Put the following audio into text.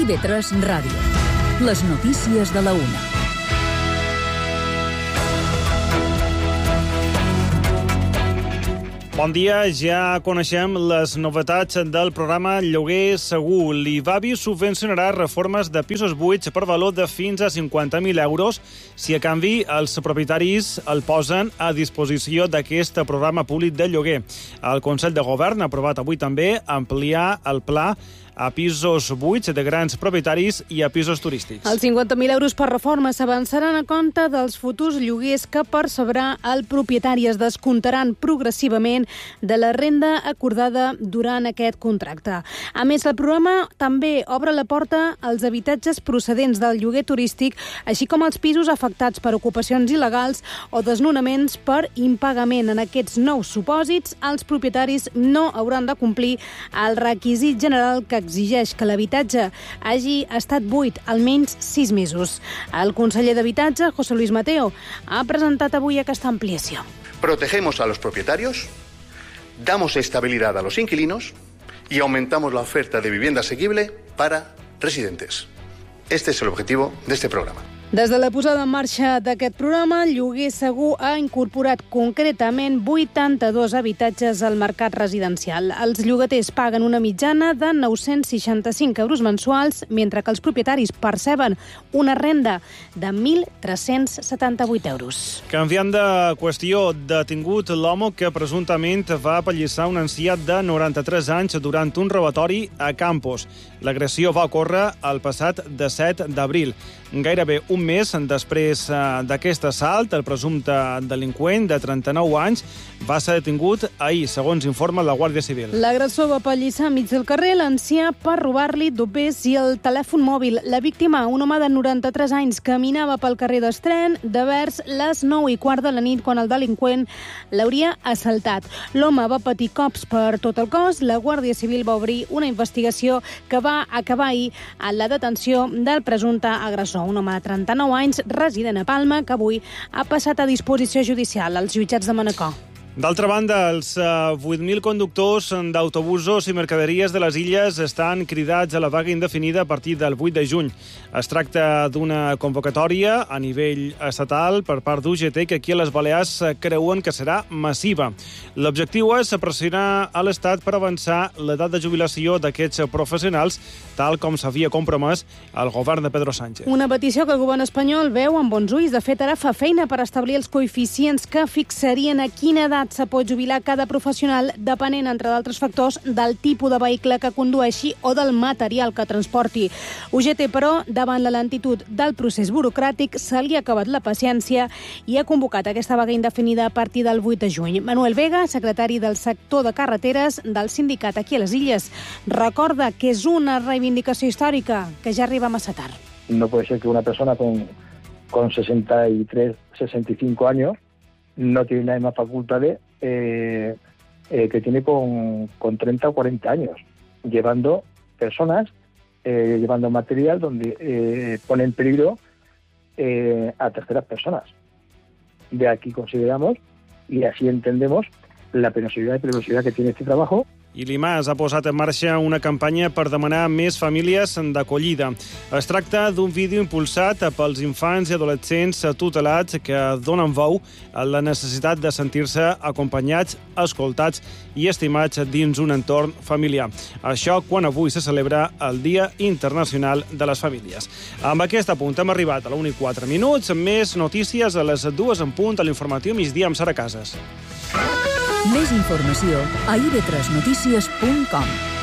IB3 Ràdio. Les notícies de la una. Bon dia, ja coneixem les novetats del programa Lloguer Segur. L'IVABI subvencionarà reformes de pisos buits per valor de fins a 50.000 euros si a canvi els propietaris el posen a disposició d'aquest programa públic de lloguer. El Consell de Govern ha aprovat avui també ampliar el pla a pisos buits de grans propietaris i a pisos turístics. Els 50.000 euros per reforma s'avançaran a compte dels futurs lloguers que percebrà el propietari. Es descomptaran progressivament de la renda acordada durant aquest contracte. A més, el programa també obre la porta als habitatges procedents del lloguer turístic, així com als pisos afectats per ocupacions il·legals o desnonaments per impagament. En aquests nous supòsits, els propietaris no hauran de complir el requisit general que exigeix que l'habitatge hagi estat buit almenys 6 mesos. El conseller d'Habitatge, José Luis Mateo, ha presentat avui aquesta ampliació. Protegemos a los propietarios, damos estabilidad a los inquilinos y aumentamos la oferta de vivienda asequible para residentes. Este es el objetivo de este programa. Des de la posada en marxa d'aquest programa, Lloguer Segur ha incorporat concretament 82 habitatges al mercat residencial. Els llogaters paguen una mitjana de 965 euros mensuals, mentre que els propietaris perceben una renda de 1.378 euros. Canviant de qüestió, detingut l'home que presumptament va apallissar un ancià de 93 anys durant un robatori a Campos. L'agressió va ocórrer el passat 17 d'abril. Gairebé un mes després d'aquest assalt, el presumpte delinqüent de 39 anys va ser detingut ahir, segons informa la Guàrdia Civil. L'agressor va apallissar enmig del carrer l'ancià per robar-li dopers i el telèfon mòbil. La víctima, un home de 93 anys, caminava pel carrer d'Estren de vers les 9:15 de la nit quan el delinqüent l'hauria assaltat. L'home va patir cops per tot el cos. La Guàrdia Civil va obrir una investigació que va acabar ahir en la detenció del presumpte agressor, un home de 39 anys, resident a Palma, que avui ha passat a disposició judicial als jutjats de Manacor. D'altra banda, els 8.000 conductors d'autobusos i mercaderies de les illes estan cridats a la vaga indefinida a partir del 8 de juny. Es tracta d'una convocatòria a nivell estatal per part d'UGT que aquí a les Balears creuen que serà massiva. L'objectiu és pressionar a l'Estat per avançar l'edat de jubilació d'aquests professionals, tal com s'havia compromès el govern de Pedro Sánchez. Una petició que el govern espanyol veu amb bons ulls. De fet, ara fa feina per establir els coeficients que fixarien a quina edat se pot jubilar cada professional depenent, entre d'altres factors, del tipus de vehicle que condueixi o del material que transporti. UGT, però, davant la lentitud del procés burocràtic, se li ha acabat la paciència i ha convocat aquesta vaga indefinida a partir del 8 de juny. Manuel Vega, secretari del sector de carreteres del sindicat aquí a les Illes, recorda que és una reivindicació històrica que ja arriba massa tard. No puede ser que una persona con 63, 65 años no tiene las mismas facultades que tiene con 30 o 40 años, llevando personas, llevando material donde pone en peligro a terceras personas. De aquí consideramos, y así entendemos, la penosidad y peligrosidad que tiene este trabajo. I l'IMAS ha posat en marxa una campanya per demanar més famílies d'acollida. Es tracta d'un vídeo impulsat pels infants i adolescents tutelats que donen veu a la necessitat de sentir-se acompanyats, escoltats i estimats dins un entorn familiar. Això quan avui se celebra el Dia Internacional de les Famílies. Amb aquest apunt hem arribat a la 1:04. Més notícies a les 2 en punt a l'informatiu migdia amb Sara Casas. Més informació a ib3notícies.com.